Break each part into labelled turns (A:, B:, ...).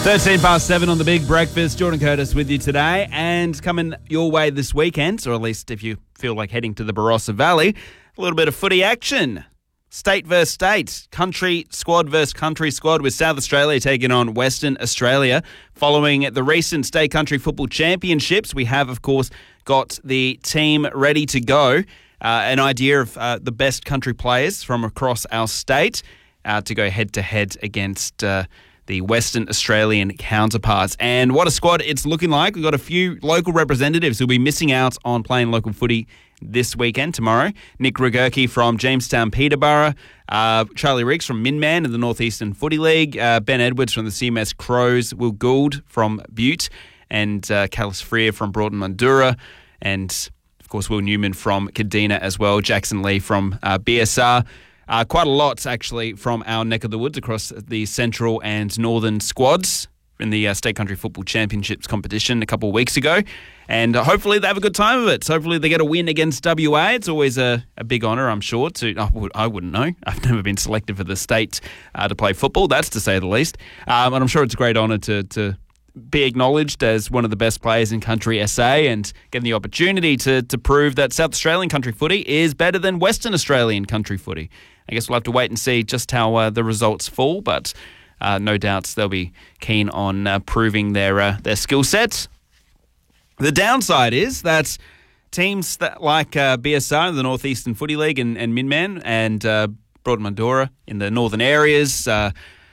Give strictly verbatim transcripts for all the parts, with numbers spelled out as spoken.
A: thirteen past seven on the Big Breakfast. Jordan Curtis with you today, and coming your way this weekend, or at least if you feel like heading to the Barossa Valley, a little bit of footy action. State versus state, country squad versus country squad, with South Australia taking on Western Australia. Following the recent State Country Football Championships, we have, of course, got the team ready to go. Uh, an idea of uh, the best country players from across our state uh, to go head-to-head against Uh, the Western Australian counterparts. And what a squad it's looking like. We've got a few local representatives who'll be missing out on playing local footy this weekend, tomorrow. Nick Rogurki from Jamestown Peterborough, uh, Charlie Riggs from Minman in the Northeastern Footy League, uh, Ben Edwards from the C M S Crows, Will Gould from Butte, and uh, Callis Freer from Broughton Mandurah, and of course Will Newman from Kadina as well, Jackson Lee from uh, B S R. Uh, quite a lot, actually, from our neck of the woods across the central and northern squads in the uh, State Country Football Championships competition a couple of weeks ago. And uh, hopefully they have a good time of it. So hopefully they get a win against W A. It's always a, a big honour, I'm sure. To I, would, I wouldn't know. I've never been selected for the state uh, to play football, that's to say the least. Um, and I'm sure it's a great honour to... to be acknowledged as one of the best players in country S A and getting the opportunity to to prove that South Australian country footy is better than Western Australian country footy. I guess we'll have to wait and see just how uh, the results fall, but uh, no doubts they'll be keen on uh, proving their uh, their skill sets. The downside is that teams that like uh, B S R in the Northeastern Footy League and, and Minman and uh, Broughton Mandurah in the northern areas, uh,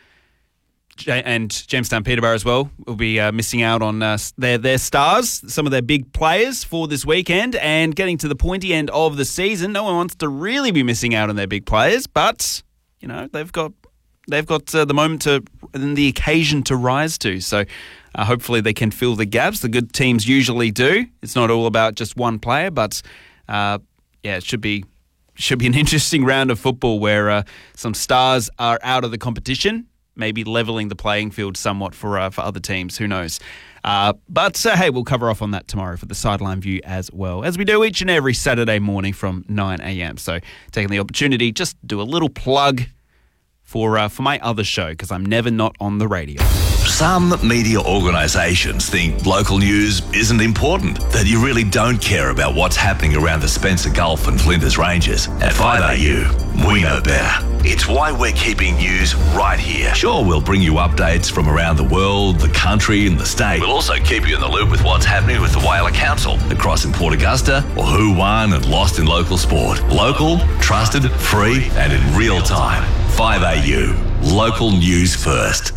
A: and Jamestown Peterborough as well, will be uh, missing out on uh, their their stars, some of their big players for this weekend, and getting to the pointy end of the season. No one wants to really be missing out on their big players, but you know they've got they've got uh, the moment to and the occasion to rise to. So uh, hopefully they can fill the gaps. The good teams usually do. It's not all about just one player, but uh, yeah, it should be should be an interesting round of football where uh, some stars are out of the competition, maybe levelling the playing field somewhat for uh, for other teams. Who knows? Uh, but, uh, hey, we'll cover off on that tomorrow for the Sideline View as well, as we do each and every Saturday morning from nine a.m. So taking the opportunity just to do a little plug for, uh, for my other show, because I'm never not on the radio.
B: Some media organisations think local news isn't important, that you really don't care about what's happening around the Spencer Gulf and Flinders Ranges. At five A U, we know better. It's why we're keeping news right here. Sure, we'll bring you updates from around the world, the country and the state. We'll also keep you in the loop with what's happening with the Whyalla Council, the Cross in Port Augusta, or who won and lost in local sport. Local, trusted, free and in real time. five A U, local news first.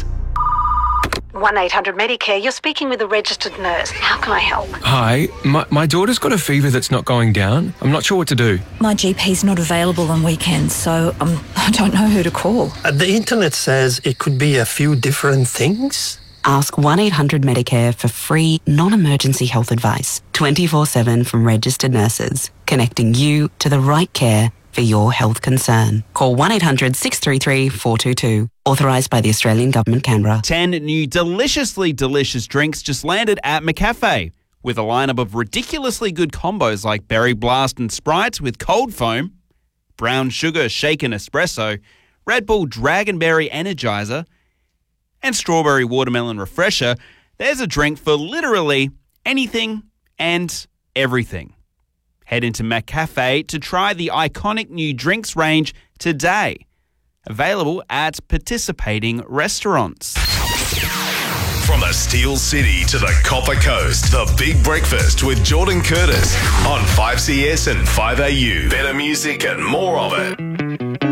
C: one eight hundred Medicare, you're speaking with a registered nurse. How can I help?
D: Hi, my, my daughter's got a fever that's not going down. I'm not sure what to do.
E: My G P's not available on weekends, so um, I don't know who to call.
F: Uh, the internet says it could be a few different things.
G: Ask one eight hundred Medicare for free, non-emergency health advice, twenty-four seven from registered nurses, connecting you to the right care for your health concern. Call one eight hundred six three three four two two. Authorised by the Australian Government, Canberra.
A: Ten new deliciously delicious drinks just landed at McCafe, with a lineup of ridiculously good combos like Berry Blast and Sprite with cold foam, brown sugar shaken espresso, Red Bull Dragonberry Energizer, and strawberry watermelon refresher. There's a drink for literally anything and everything. Head into McCafe to try the iconic new drinks range today. Available at participating restaurants.
H: From the Steel City to the Copper Coast, the Big Breakfast with Jordan Curtis on five C S and five A U. Better music and more of it.